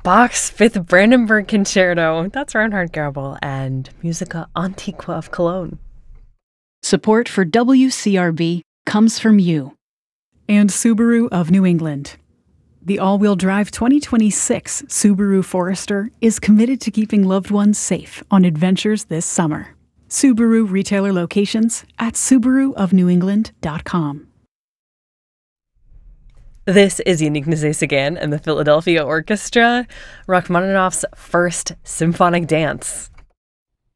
Bach's Fifth Brandenburg Concerto. That's Reinhard Goebel and Musica Antiqua of Cologne. Support for WCRB comes from you. And Subaru of New England. The all-wheel drive 2026 Subaru Forester is committed to keeping loved ones safe on adventures this summer. Subaru retailer locations at subaruofnewengland.com. This is Yannick Nézet-Séguin and the Philadelphia Orchestra, Rachmaninoff's First Symphonic Dance.